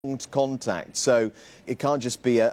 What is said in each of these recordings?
contact, so it can't just be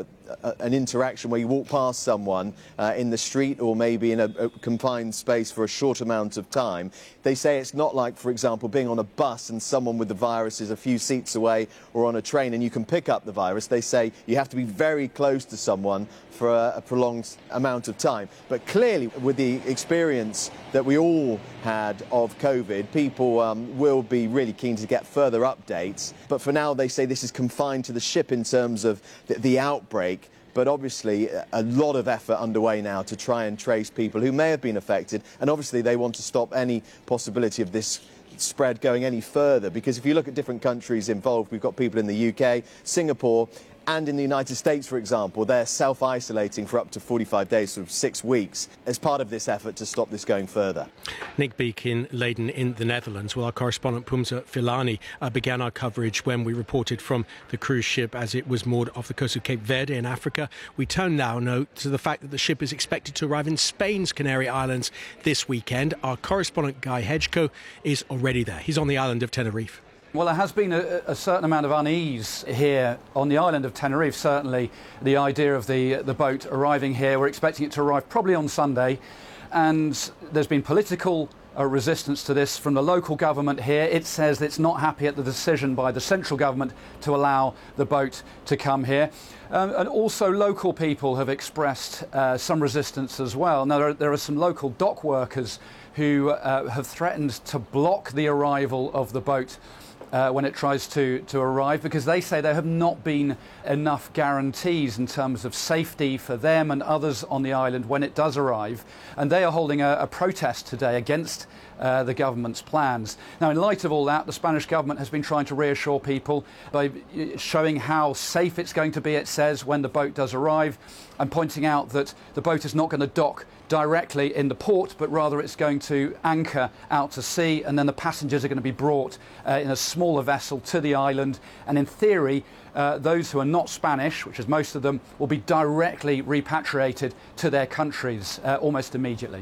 an interaction where you walk past someone in the street or maybe in a confined space for a short amount of time. They say it's not like, for example, being on a bus and someone with the virus is a few seats away, or on a train and you can pick up the virus. They say you have to be very close to someone for a prolonged amount of time. But clearly, with the experience that we all had of COVID, people will be really keen to get further updates. But for now, they say this is confined to the ship in terms of the outbreak. But obviously, a lot of effort underway now to try and trace people who may have been affected. And obviously, they want to stop any possibility of this spread going any further. Because if you look at different countries involved, we've got people in the UK, Singapore, and in the United States, for example, they're self-isolating for up to 45 days, sort of 6 weeks, as part of this effort to stop this going further. Nick Beek in Leiden in the Netherlands. Well, our correspondent Pumza Filani began our coverage when we reported from the cruise ship as it was moored off the coast of Cape Verde in Africa. We turn now to the fact that the ship is expected to arrive in Spain's Canary Islands this weekend. Our correspondent Guy Hedgecoe is already there. He's on the island of Tenerife. Well, there has been a certain amount of unease here on the island of Tenerife, certainly the idea of the boat arriving here. We're expecting it to arrive probably on Sunday, and there's been political resistance to this from the local government here. It says it's not happy at the decision by the central government to allow the boat to come here. And also local people have expressed some resistance as well. Now, there are some local dock workers who have threatened to block the arrival of the boat when it tries to arrive, because they say there have not been enough guarantees in terms of safety for them and others on the island when it does arrive. And they are holding a protest today against the government's plans. Now, in light of all that, the Spanish government has been trying to reassure people by showing how safe it's going to be, it says, when the boat does arrive, and pointing out that the boat is not going to dock directly in the port, but rather it's going to anchor out to sea, and then the passengers are going to be brought in a smaller vessel to the island. And in theory, those who are not Spanish, which is most of them, will be directly repatriated to their countries almost immediately.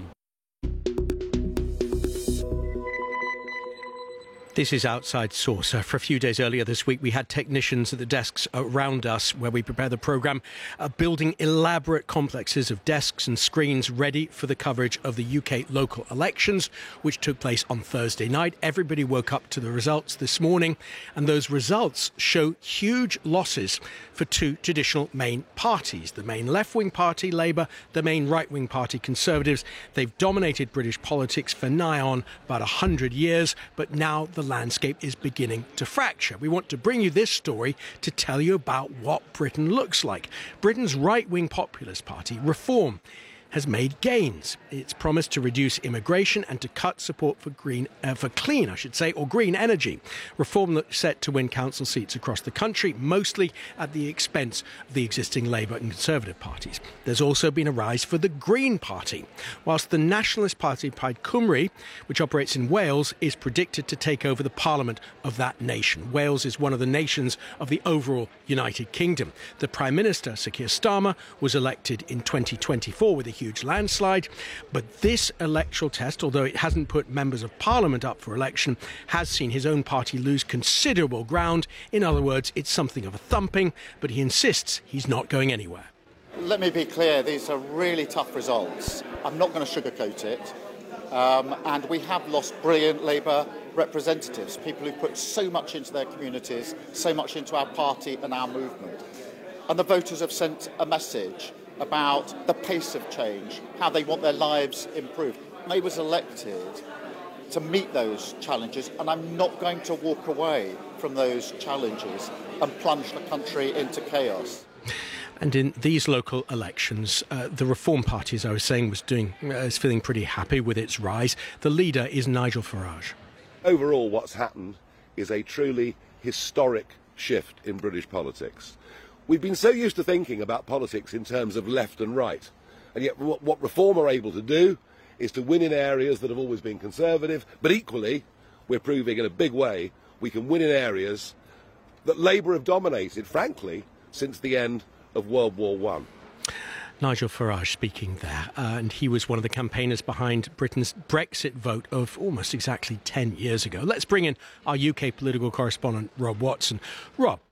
This is Outside Source. For a few days earlier this week, we had technicians at the desks around us where we prepare the programme, building elaborate complexes of desks and screens ready for the coverage of the UK local elections, which took place on Thursday night. Everybody woke up to the results this morning, and those results show huge losses for two traditional main parties, the main left-wing party, Labour, the main right-wing party, Conservatives. They've dominated British politics for nigh on about 100 years, but now the landscape is beginning to fracture. We want to bring you this story to tell you about what Britain looks like. Britain's right-wing populist party, Reform, has made gains. It's promised to reduce immigration and to cut support for green energy. Reform looks set to win council seats across the country, mostly at the expense of the existing Labour and Conservative parties. There's also been a rise for the Green Party, whilst the nationalist party Plaid Cymru, which operates in Wales, is predicted to take over the parliament of that nation. Wales is one of the nations of the overall United Kingdom. The Prime Minister, Sir Keir Starmer, was elected in 2024 with a huge landslide, but this electoral test, although it hasn't put members of parliament up for election, has seen his own party lose considerable ground. In other words, it's something of a thumping, but he insists he's not going anywhere. Let me be clear, these are really tough results. I'm not going to sugarcoat it. And we have lost brilliant Labour representatives, people who put so much into their communities, so much into our party and our movement. And the voters have sent a message about the pace of change, how they want their lives improved. I was elected to meet those challenges, and I'm not going to walk away from those challenges and plunge the country into chaos. And in these local elections, the Reform Party, as I was saying, is feeling pretty happy with its rise. The leader is Nigel Farage. Overall, what's happened is a truly historic shift in British politics. We've been so used to thinking about politics in terms of left and right, and yet what Reform are able to do is to win in areas that have always been conservative, but equally, we're proving in a big way, we can win in areas that Labour have dominated, frankly, since the end of World War I. Nigel Farage speaking there, and he was one of the campaigners behind Britain's Brexit vote of almost exactly 10 years ago. Let's bring in our UK political correspondent, Rob Watson. Rob,